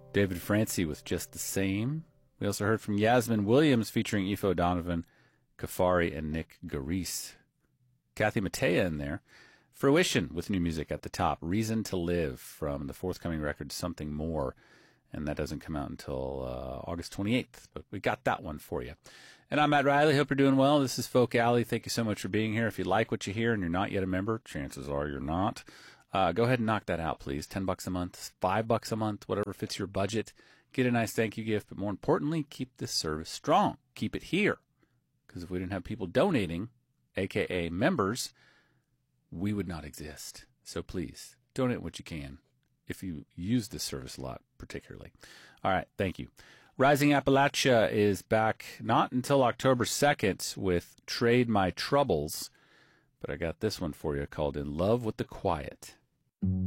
David Francie with Just the Same. We also heard from Yasmin Williams featuring Aoife O'Donovan, Kafari, and Nick Garise. Kathy Mattea in there. Fruition with new music at the top. Reason to Live from the forthcoming record Something More. And that doesn't come out until August 28th. But we got that one for you. And I'm Matt Riley. Hope you're doing well. This is Folk Alley. Thank you so much for being here. If you like what you hear and you're not yet a member, chances are you're not. Go ahead and knock that out, please. $10 a month, $5 a month, whatever fits your budget. Get a nice thank you gift, but more importantly, keep this service strong. Keep it here. Because if we didn't have people donating, aka members, we would not exist. So please, donate what you can if you use this service a lot, particularly. All right, thank you. Rising Appalachia is back not until October 2nd with Trade My Troubles, but I got this one for you called In Love with the Quiet.